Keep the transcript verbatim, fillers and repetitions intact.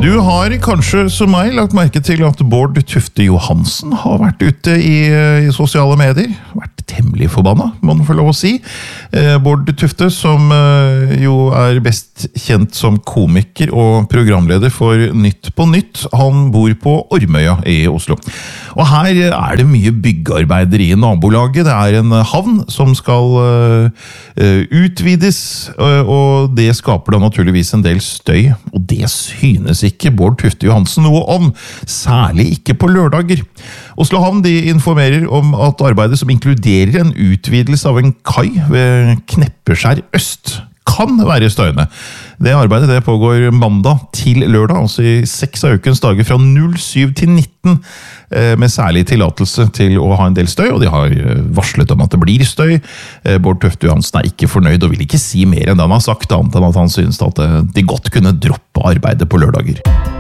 Du har kanskje som meg lagt merke til at Bård Tufte Johansen har vært ute i, i sosiale medier. Vært temmelig forbanna, må man få lov å si. Eh, Bård Tufte, som eh, jo er best kjent som komiker og programleder for Nytt på Nytt, han bor på Ormøya i Oslo. Og her er det mye byggearbeider i nabolaget. Det er en havn som skal eh, utvides, og det skaper da naturligvis en del støy, og det synes ikke Bård Tufte Johansen noe om, særlig ikke på lørdager. Oslo Havn de informerer om at arbeidet som inkluderer en utvidelse av en kai ved Kneppeskjær Øst kan være støyende. Det arbeidet det pågår mandag til lørdag, altså i seks av ukens dager fra null syv til nitten, med særlig tillatelse til å ha en del støy, og de har varslet om at det blir støy. Bård Tufte Johansen er ikke fornøyd og vil ikke si mer enn det han har sagt, annet enn at han synes at de godt kunne droppe arbeidet på lørdager.